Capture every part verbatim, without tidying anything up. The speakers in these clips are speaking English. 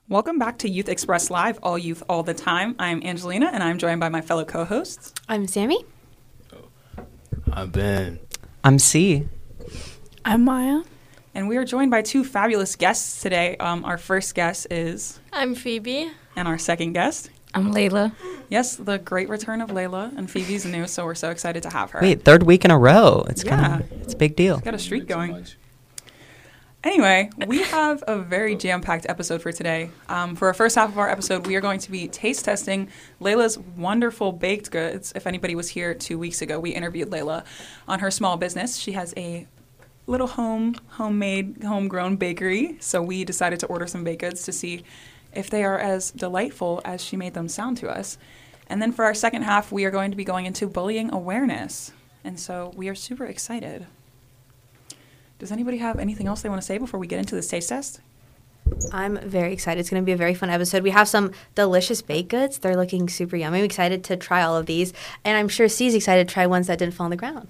Welcome back to Youth Express Live, all youth, all the time. I'm Angelina, and I'm joined by my fellow co-hosts. I'm Sammy. I'm Ben. I'm C. I'm Maya. And we are joined by two fabulous guests today. Um, our first guest is... I'm Phoebe. And our second guest... I'm Layla. Yes, the great return of Layla, and Phoebe's new, so we're so excited to have her. Wait, third week in a row. It's Yeah. kind of it's a big deal. She's got a streak going. Anyway, we have a very jam-packed episode for today. Um, for our first half of our episode, we are going to be taste testing Layla's wonderful baked goods. If anybody was here two weeks ago, we interviewed Layla on her small business. She has a little home, homemade, homegrown bakery. So we decided to order some baked goods to see if they are as delightful as she made them sound to us. And then for our second half, we are going to be going into bullying awareness. And so we are super excited. Does anybody have anything else they want to say before we get into this taste test? I'm very excited. It's going to be a very fun episode. We have some delicious baked goods. They're looking super yummy. I'm excited to try all of these. And I'm sure C's excited to try ones that didn't fall on the ground.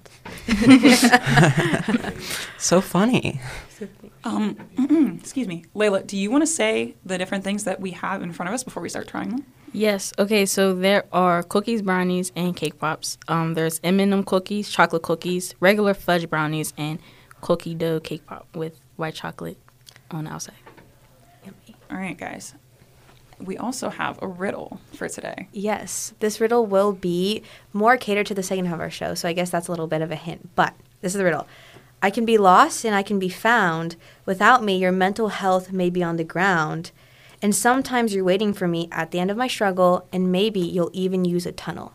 So funny. Um, excuse me. Layla, do you want to say the different things that we have in front of us before we start trying them? Yes. Okay, so there are cookies, brownies, and cake pops. Um, there's M and M cookies, chocolate cookies, regular fudge brownies, and cookie dough cake pop with white chocolate on the outside. Yummy. All right, guys. We also have a riddle for today. Yes, this riddle will be more catered to the second half of our show, so I guess that's a little bit of a hint. But this is the riddle. I can be lost and I can be found. Without me, your mental health may be on the ground. And sometimes you're waiting for me at the end of my struggle, and maybe you'll even use a tunnel.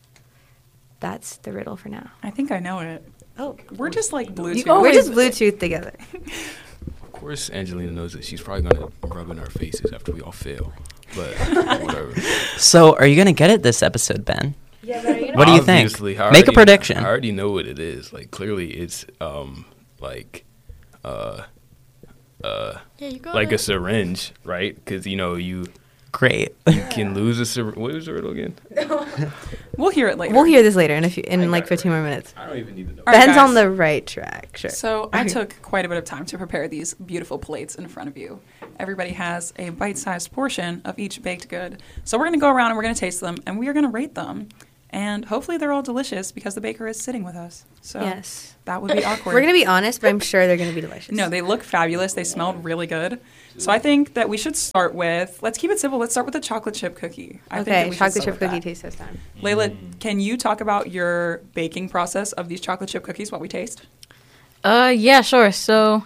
That's the riddle for now. I think I know it. Oh, We're just like Bluetooth. you, we're just Bluetooth together. Of course, Angelina knows that she's probably going to rub in our faces after we all fail. But whatever. So, are you going to get it this episode, Ben? Yeah, but are you What do you think? Obviously, I Make a already- prediction. I already know what it is. Like, clearly, it's um like uh uh Yeah, you got like a syringe, right? Because you know you Great. you can lose a syringe. What was the riddle again? We'll hear it later. We'll hear this later in a few, I in got like it fifteen right. more minutes. I don't even need to know. All right, Ben's guys. on the right track. Sure. So I took quite a bit of time to prepare these beautiful plates in front of you. Everybody has a bite-sized portion of each baked good. So we're going to go around and we're going to taste them, and we are going to rate them. And hopefully they're all delicious because the baker is sitting with us. So Yes. that would be awkward. We're going to be honest, but I'm sure they're going to be delicious. No, they look fabulous. They smelled really good. So I think that we should start with, let's keep it simple. Let's start with the chocolate chip cookie. I think that Okay, we should chocolate start chip with cookie that. taste test time. Layla, can you talk about your baking process of these chocolate chip cookies while we taste? Uh, yeah, sure. So,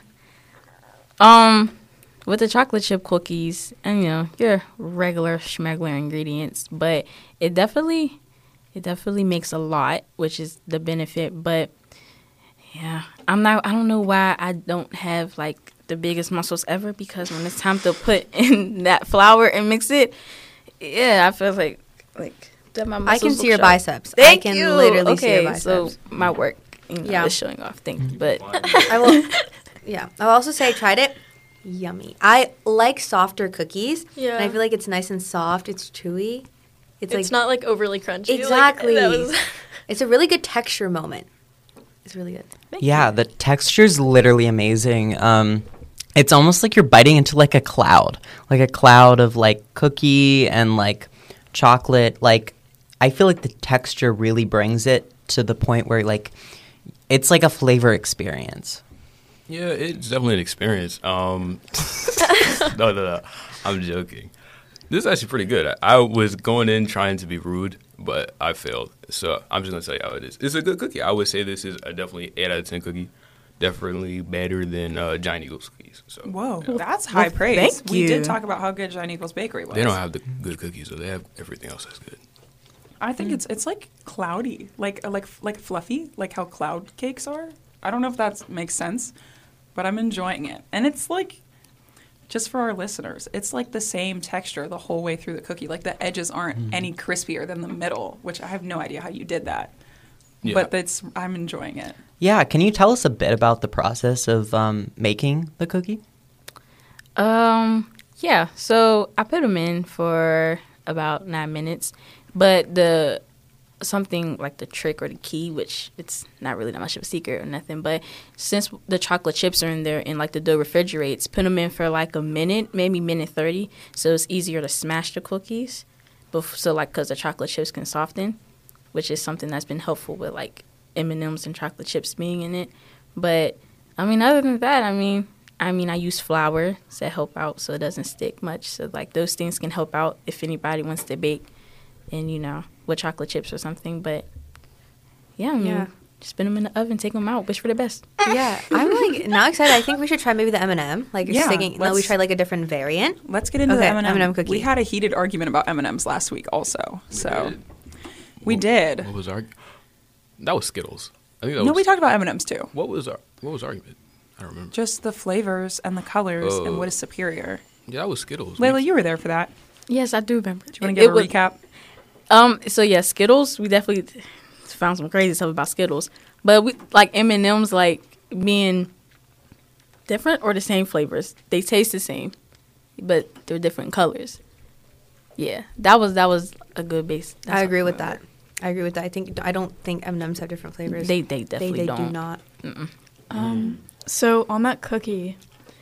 um, with the chocolate chip cookies, and you know, your regular schmegler ingredients, but it definitely, it definitely makes a lot, which is the benefit. But yeah, I'm not. I don't know why I don't have like the biggest muscles ever, because when it's time to put in that flour and mix it, yeah, I feel like like that my I muscles can look see your sharp. biceps. Thank I can you. literally okay, see your biceps. so my work, you know, Yeah. is showing off. Thank you, but I will. Yeah, I'll also say I tried it. Yummy. I like softer cookies. Yeah. And I feel like it's nice and soft. It's chewy. It's, It's like not like overly crunchy. like, exactly. that was- It's a really good texture moment. It's really good. Yeah, the texture's literally amazing. Um, it's almost like you're biting into like a cloud, like a cloud of like cookie and like chocolate. Like, I feel like the texture really brings it to the point where like it's like a flavor experience. Yeah, it's definitely an experience. Um, no, no, no. I'm joking. This is actually pretty good. I, I was going in trying to be rude, but I failed. So I'm just going to tell you how it is. It's a good cookie. I would say this is a definitely eight out of ten cookie. Definitely better than uh, Giant Eagle's cookies. So Whoa, that's high well, praise. thank We you. did talk about how good Giant Eagle's Bakery was. they don't have the good cookies, so they have everything else that's good. I think it's it's like cloudy, like uh, like like fluffy, like how cloud cakes are. I don't know if that makes sense, but I'm enjoying it. And it's like, just for our listeners, it's like the same texture the whole way through the cookie. Like the edges aren't Mm-hmm. any crispier than the middle, which I have no idea how you did that. Yeah. But that's I'm enjoying it. Yeah, can you tell us a bit about the process of um, making the cookie? Um, yeah. So I put them in for about nine minutes, but the something like the trick or the key, which it's not really that much of a secret or nothing. But since the chocolate chips are in there and like the dough refrigerates, put them in for like a minute, maybe minute thirty, so it's easier to smash the cookies. Bef- so like because the chocolate chips can soften, which is something that's been helpful with like M and M's and chocolate chips being in it. But I mean, other than that, I mean. I mean, I use flour to help out so it doesn't stick much. So, like, those things can help out if anybody wants to bake and, you know, with chocolate chips or something. But, yeah, I mean, Yeah. just put them in the oven, take them out, wish for the best. Yeah, I'm like now excited. I think we should try maybe the M and M. Like Yeah, sticking. No, we let's- tried like a different variant. Let's get into Okay, the M and M. M and M cookie. We had a heated argument about M and M's last week also. So did. we What- did. What was our? That was Skittles. I think that No, was, we talked about M and M's too. What was our? What was our argument? I don't remember. Just the flavors and the colors and Oh. what is superior. Yeah, that was Skittles. Layla, We- you were there for that. Yes, I do remember. Do you want to give a recap? Um, so, yeah, Skittles, we definitely found some crazy stuff about Skittles. But, we like, M and M's, like, being different or the same flavors. They taste the same, but they're different colors. Yeah, that was that was a good base. That's I all agree with remember. that. I agree with that. I think I don't think M and M's have different flavors. They they they, definitely they don't. do not. Um, so on that cookie,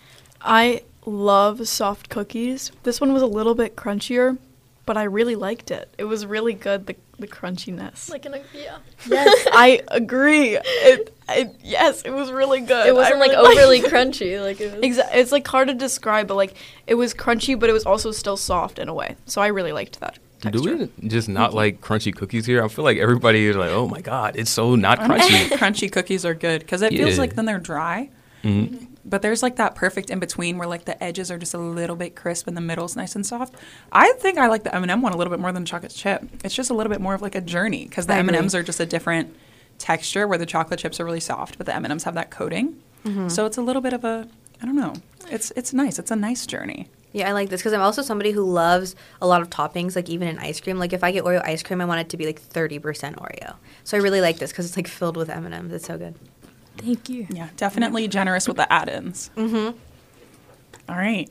I love soft cookies. This one was a little bit crunchier, but I really liked it. It was really good, the the crunchiness. Like in a yeah. Yes, I agree. It, it yes, it was really good. It wasn't I like really overly liked it. crunchy. Like it was. Exa- it's like hard to describe, but like it was crunchy, but it was also still soft in a way. So I really liked that Do texture. we just not like crunchy cookies here? I feel like everybody is like, oh my god, it's so not crunchy. Crunchy cookies are good because it feels Yeah. like then they're dry. Mhm. But there's like that perfect in between where like the edges are just a little bit crisp and the middle's nice and soft. I think I like the M and M one a little bit more than chocolate chip. It's just a little bit more of like a journey because the I M and M's agree. are just a different texture where the chocolate chips are really soft, but the M and M's have that coating. Mm-hmm. So it's a little bit of a I don't know. It's it's nice. It's a nice journey. Yeah, I like this because I'm also somebody who loves a lot of toppings, like even in ice cream. Like if I get Oreo ice cream, I want it to be like thirty percent Oreo. So I really like this because it's like filled with M and M's. It's so good. Thank you. Yeah, definitely generous with the add-ins. Mm-hmm. All right.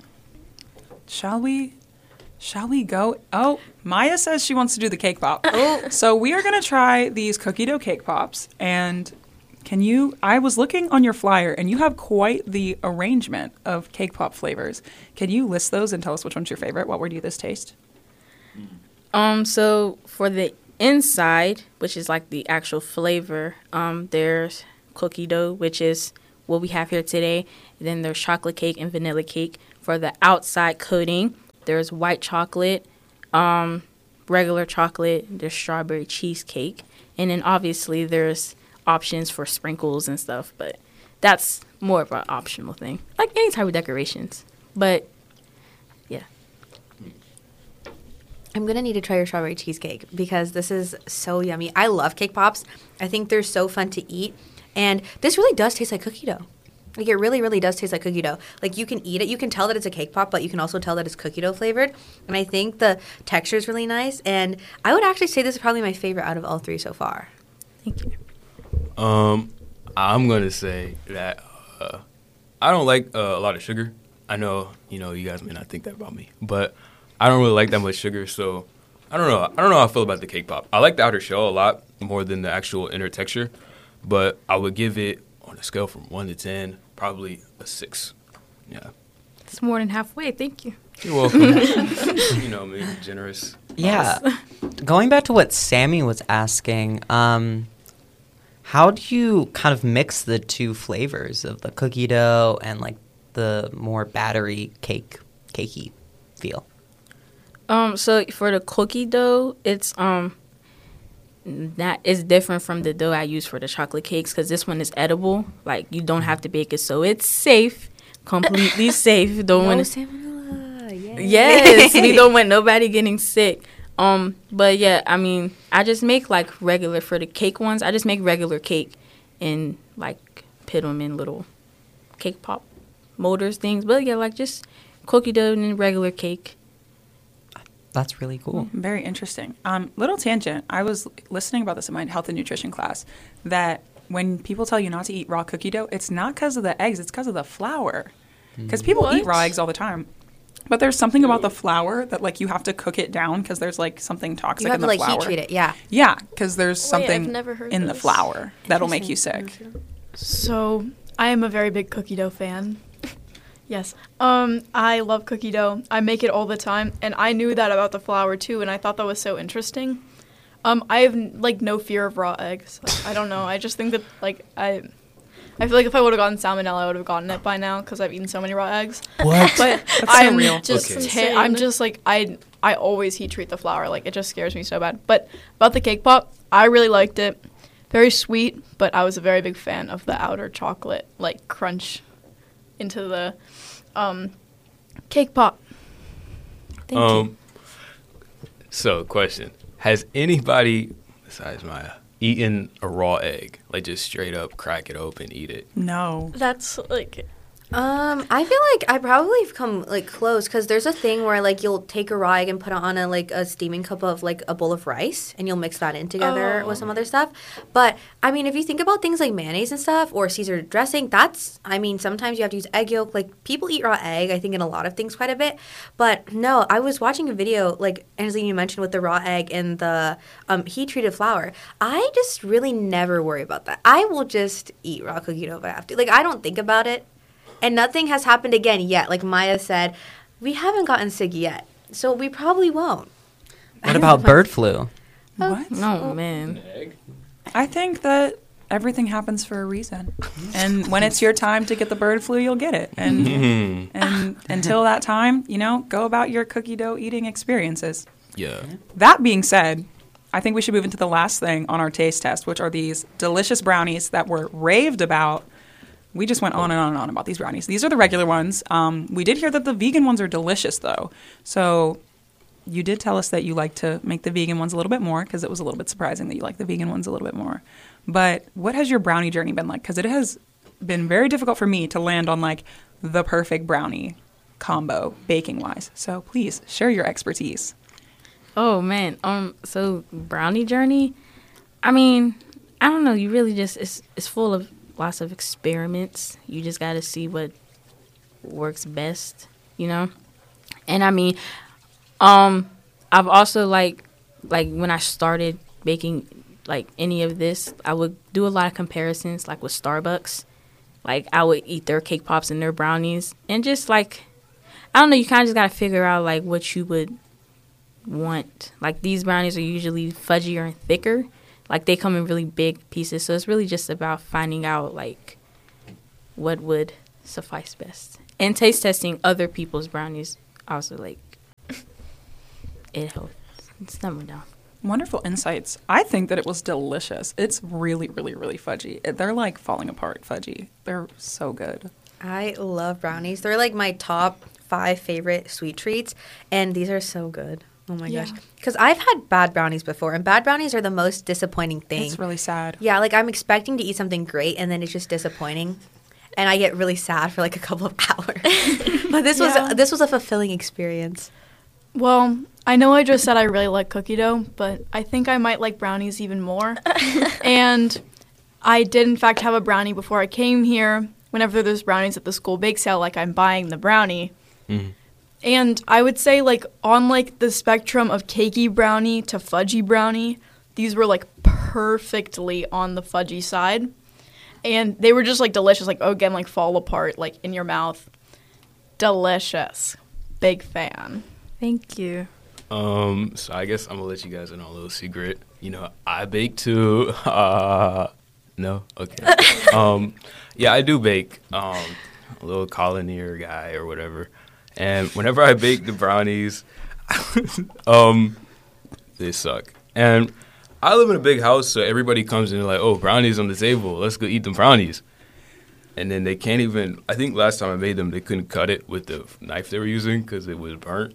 Shall we shall we go? Oh, Maya says she wants to do the cake pop. Oh. So we are going to try these cookie dough cake pops and can you I was looking on your flyer and you have quite the arrangement of cake pop flavors. Can you list those and tell us which one's your favorite? What would you this taste? Um, so for the inside, which is like the actual flavor, um, there's cookie dough, which is what we have here today. And then there's chocolate cake and vanilla cake. For the outside coating, there's white chocolate, um, regular chocolate, there's strawberry cheesecake, and then obviously there's options for sprinkles and stuff, but that's more of an optional thing, like any type of decorations. But yeah. I'm going to need to try your strawberry cheesecake because this is so yummy. I love cake pops. I think they're so fun to eat. And this really does taste like cookie dough. Like, it really, really does taste like cookie dough. Like, you can eat it. You can tell that it's a cake pop, but you can also tell that it's cookie dough flavored. And I think the texture is really nice. And I would actually say this is probably my favorite out of all three so far. Thank you. Um, I'm gonna say that uh, I don't like uh, a lot of sugar. I know you know you guys may not think that about me, but I don't really like that much sugar. So I don't know. I don't know how I feel about the cake pop. I like the outer shell a lot more than the actual inner texture, but I would give it on a scale from one to ten, probably a six. Yeah, It's more than halfway. Thank you. you're welcome. You know me, generous. Yeah. Going back to what Sammy was asking, um, how do you kind of mix the two flavors of the cookie dough and like the more battery cake, cakey feel? Um, so for the cookie dough, it's um, that is different from the dough I use for the chocolate cakes because this one is edible. Like you don't have to bake it, so it's safe, completely safe. Don't No want to. salmonella. Yay. Yes, we don't want nobody getting sick. Um, but yeah, I mean, I just make like regular for the cake ones. I just make regular cake and like put them in little cake pop molders things. But yeah, like just cookie dough and regular cake. That's really cool. Very interesting. Um, little tangent. I was listening about this in my health and nutrition class that when people tell you not to eat raw cookie dough, it's not because of the eggs, it's because of the flour. Because people eat What? raw eggs all the time. But there's something about the flour that like you have to cook it down because there's like something toxic You have in to the like flour. heat treat it. Yeah. Yeah, because there's Wait, I've something never heard in the this. flour that'll make you sick. So, I am a very big cookie dough fan. Yes. Um, I love cookie dough. I make it all the time, and I knew that about the flour too, and I thought that was so interesting. Um, I have like no fear of raw eggs. Like, I don't know. I just think that like I, I feel like if I would have gotten salmonella, I would have gotten it by now because I've eaten so many raw eggs. What? But so I'm real. just Okay. te- I'm just like I I always heat treat the flour. Like it just scares me so bad. But about the cake pop, I really liked it. Very sweet, but I was a very big fan of the outer chocolate like crunch into the um, cake pop. Thank um, you. So, question: has anybody besides Maya eaten a raw egg, like just straight up crack it open, eat it? No. That's like Um, I feel like I probably have come like close because there's a thing where like you'll take a raw egg and put it on a like a steaming cup of like a bowl of rice and you'll mix that in together Oh. with some other stuff. But I mean, if you think about things like mayonnaise and stuff or Caesar dressing, that's I mean sometimes you have to use egg yolk. Like people eat raw egg, I think in a lot of things quite a bit. But no, I was watching a video like Angelina you mentioned with the raw egg and the um, heat treated flour. I just really never worry about that. I will just eat raw cookie dough if I have to. Like I don't think about it. And nothing has happened again yet. Like Maya said, we haven't gotten sick yet. So we probably won't. What about bird flu? What? No, man. I think that everything happens for a reason. And when it's your time to get the bird flu, you'll get it. And Mm-hmm. and until that time, you know, go about your cookie dough eating experiences. Yeah. That being said, I think we should move into the last thing on our taste test, which are these delicious brownies that were raved about. We just went on and on and on about these brownies. These are the regular ones. Um, we did hear that the vegan ones are delicious, though. So you did tell us that you like to make the vegan ones a little bit more because it was a little bit surprising that you like the vegan ones a little bit more. But what has your brownie journey been like? Because it has been very difficult for me to land on, like, the perfect brownie combo baking-wise. So please share your expertise. Oh man. Um. So brownie journey. I mean, I don't know. You really just it's it's full of lots of experiments. You just got to see what works best, you know. And I mean, um, I've also like like when I started baking like any of this, I would do a lot of comparisons, like with Starbucks. Like I would eat their cake pops and their brownies, and just like I don't know. You kind of just got to figure out like what you would want. Like these brownies are usually fudgier and thicker. Like they come in really big pieces, so it's really just about finding out like what would suffice best. And taste testing other people's brownies also like it helps. It's number down. Wonderful insights. I think that it was delicious. It's really, really, really fudgy. It- They're like falling apart fudgy. They're so good. I love brownies. They're like my top five favorite sweet treats, and these are so good. Oh my Yeah. gosh. Because I've had bad brownies before, and bad brownies are the most disappointing thing. It's really sad. Yeah, like I'm expecting to eat something great, and then it's just disappointing. And I get really sad for like a couple of hours. But this Yeah. was this was a fulfilling experience. Well, I know I just said I really like cookie dough, but I think I might like brownies even more. And I did, in fact, have a brownie before I came here. Whenever there's brownies at the school bake sale, like I'm buying the brownie. Mhm. And I would say, like, on, like, the spectrum of cakey brownie to fudgy brownie, these were, like, perfectly on the fudgy side. And they were just, like, delicious. Like, oh, again, like, fall apart, like, in your mouth. Delicious. Big fan. Thank you. Um, so I guess I'm gonna let you guys in on a little secret. You know, I bake too. Uh, no, okay. um, yeah, I do bake. Um, a little colonier guy or whatever. And whenever I bake the brownies, um, they suck. And I live in a big house, so everybody comes in and like, oh, brownies on the table. Let's go eat them brownies. And then they can't even. I think last time I made them, they couldn't cut it with the knife they were using because it was burnt.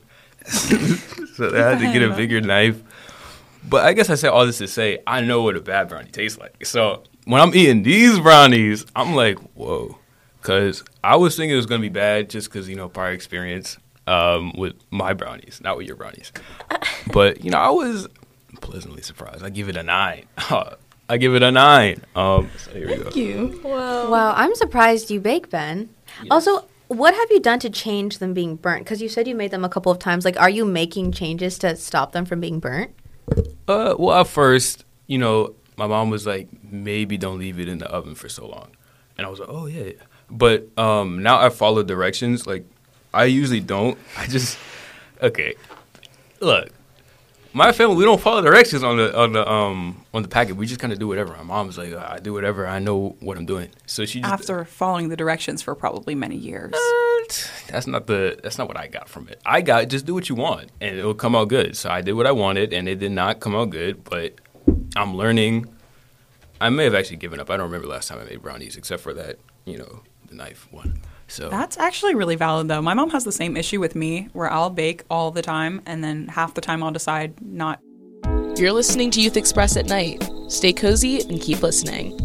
So they had to get a bigger knife. But I guess I say all this to say I know what a bad brownie tastes like. So when I'm eating these brownies, I'm like, whoa. Because I was thinking it was going to be bad just because, you know, prior experience um, with my brownies, not with your brownies. But, you know, I was pleasantly surprised. I give it a nine. I give it a nine. Um, so here we go. You. Wow, I'm surprised you bake, Ben. Also, what have you done to change them being burnt? Because you said you made them a couple of times. Like, are you making changes to stop them from being burnt? Uh, well, at first, you know, my mom was like, maybe don't leave it in the oven for so long. And I was like, oh, yeah. But um, now I follow directions. Like, I usually don't. I just, okay. Look, my family, we don't follow directions on the on the um on the packet. We just kind of do whatever. My mom's like, I do whatever. I know what I'm doing. So she just, After following the directions for probably many years. What? That's not the. That's not what I got from it. I got just do what you want, and it'll come out good. So I did what I wanted, and it did not come out good. But I'm learning. I may have actually given up. I don't remember last time I made brownies, except for that, you know, the knife one. So That's actually really valid, though. My mom has the same issue with me, where I'll bake all the time, and then half the time I'll decide not. You're listening to Youth Express at night. Stay cozy and keep listening.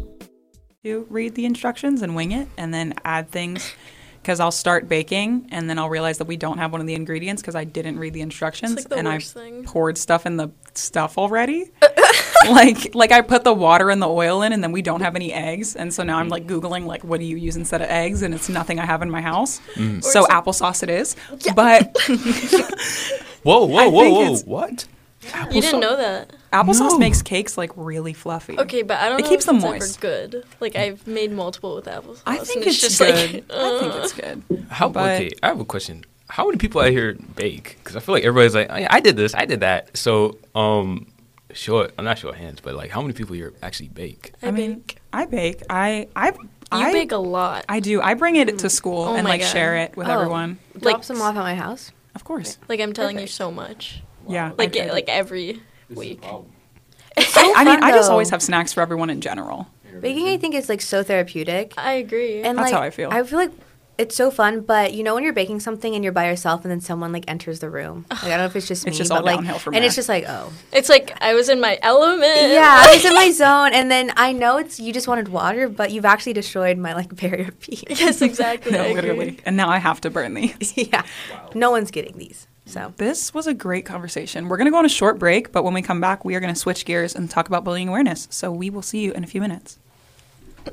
To read the instructions and wing it, and then add things. Because I'll start baking, and then I'll realize that we don't have one of the ingredients because I didn't read the instructions, It's like the and I worst thing. poured stuff in the stuff already. like, like I put the water and the oil in, and then we don't have any eggs, and so now I'm like Googling like, what do you use instead of eggs? And it's nothing I have in my house. Mm. So applesauce it is. But whoa, whoa, I whoa, think whoa! it's- What? You didn't know that? applesauce No. makes cakes like really fluffy. Okay, but I don't It know keeps if them it's moist. ever good. Like, I've made multiple with applesauce. I and think it's, just good. like, I think uh. it's good. How? But- okay, I have a question. How many people out here bake? Because I feel like everybody's like, I, I did this, I did that. So, um, show I'm not show of hands, but like, how many people here actually bake? I, I mean, bake. I bake. I I You I bake a lot. I do. I bring it to school Oh and my like God. share it with Oh. everyone. Drop Like- some off at my house. Of course. Like, I'm telling Perfect. you so much. Yeah. Like, I, I, like every week. It's so I mean, fun, I just though. always have snacks for everyone in general. Baking. I think is like so therapeutic. I agree. And That's like, how I feel. I feel like it's so fun, but you know when you're baking something and you're by yourself and then someone like enters the room. Like I don't know if it's just It's me, just but all like, downhill from and there. it's just like, oh, It's like I was in my element. yeah, I was in my zone, and then I know it's you just wanted water, but you've actually destroyed my like barrier of peace. Yes, exactly. No, I agree. literally. And now I have to burn these. yeah, no one's getting these. So This was a great conversation. We're going to go on a short break, but when we come back, we are going to switch gears and talk about bullying awareness. So we will see you in a few minutes.